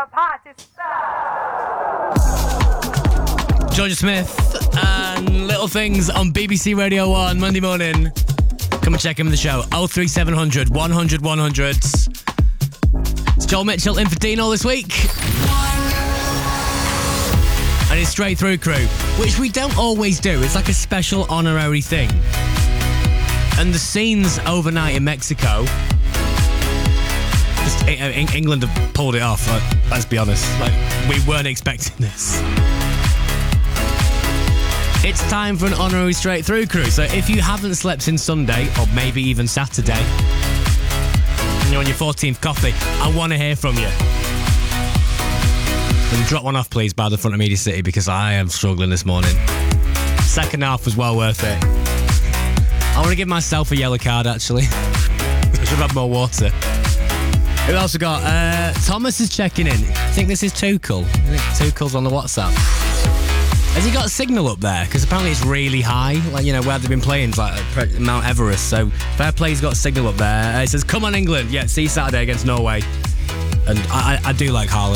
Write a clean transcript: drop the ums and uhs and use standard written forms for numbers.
the party starts. Georgia Smith and Little Things on BBC Radio 1 Monday morning. Come and check him in the show. 03700 100 100. It's Joel Mitchell in for Dino this week. And it's Straight Through Crew, which we don't always do. It's like a special honorary thing. And the scenes overnight in Mexico, England have pulled it off, let's be honest. We weren't expecting this. It's time for an honorary Straight Through Crew. So if you haven't slept since Sunday, or maybe even Saturday, and you're on your 14th coffee, I want to hear from you. And drop one off, please, by the front of Media City, because I am struggling this morning. Second half was well worth it. I want to give myself a yellow card, actually. I should have had more water. We've also got Thomas is checking in. I think this is Tuchel. I think Tuchel's on the WhatsApp. Has he got a signal up there? Because apparently it's really high. Where they've been playing, like Mount Everest. So fair play, he's got a signal up there. It says, come on, England. Yeah, see you Saturday against Norway. And I do like Haaland.